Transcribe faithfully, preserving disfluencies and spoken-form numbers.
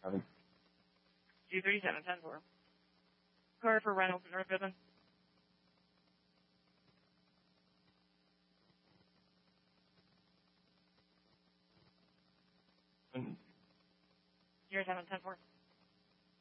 Seven. two thirty-seven, ten four. Car for Reynolds in North Midland. zero seven, ten four.